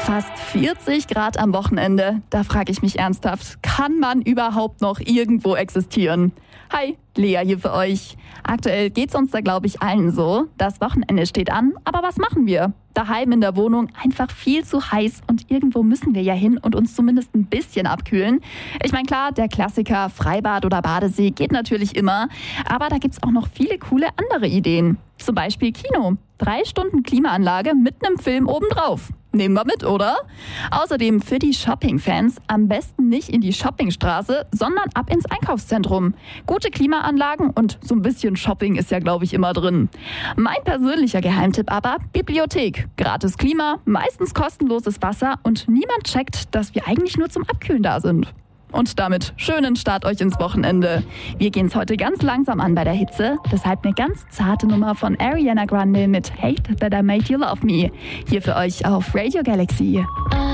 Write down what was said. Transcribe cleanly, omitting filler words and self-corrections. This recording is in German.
Fast 40 Grad am Wochenende. Da frage ich mich ernsthaft, kann man überhaupt noch irgendwo existieren? Hi, Lea hier für euch. Aktuell geht's uns da, glaube ich, allen so. Das Wochenende steht an, aber was machen wir? Daheim in der Wohnung einfach viel zu heiß und irgendwo müssen wir ja hin und uns zumindest ein bisschen abkühlen. Ich meine, klar, der Klassiker Freibad oder Badesee geht natürlich immer, aber da gibt's auch noch viele coole andere Ideen. Zum Beispiel Kino. 3 Stunden Klimaanlage mit einem Film obendrauf. Nehmen wir mit, oder? Außerdem für die Shopping-Fans am besten nicht in die Shoppingstraße, sondern ab ins Einkaufszentrum. Gute Klimaanlagen und so ein bisschen Shopping ist ja, glaube ich, immer drin. Mein persönlicher Geheimtipp aber, Bibliothek. Gratis Klima, meistens kostenloses Wasser und niemand checkt, dass wir eigentlich nur zum Abkühlen da sind. Und damit schönen Start euch ins Wochenende. Wir gehen es heute ganz langsam an bei der Hitze, deshalb eine ganz zarte Nummer von Ariana Grande mit Hate That I Made You Love Me. Hier für euch auf Radio Galaxy.